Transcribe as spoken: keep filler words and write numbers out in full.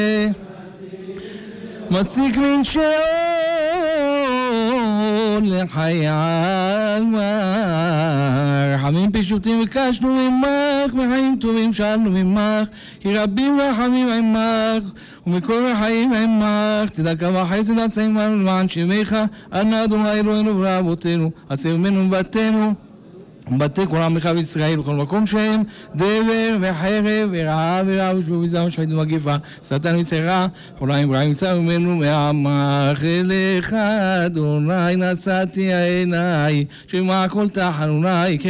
מציק מן שאול לחיי עלמא רחמים פשוטים ביקשנו ממך וחיים טובים שאלנו ממך כי רבים רחמים עמך ומכל החיים עמך צדקה וחסד עשה עמנו למען שמך אנא אדוני אלוהינו ואבותינו עצר ממנו ובתינו ובתי כל עמך בישראל בכל מקום שהם דבר וחרב ורעה ורעה ושבוביזה ושחית ומגיפה שטן וצרה חוליים רעים יצא ממנו מעמך אליך אדוני נשאתי העיניי שמע כל תחנוני